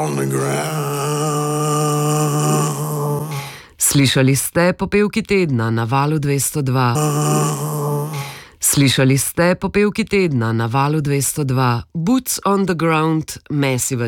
on the ground. Slišali ste popevki tedna na Valu 202. Slišali ste popevki tedna na Valu 202. Boots on the ground, Massive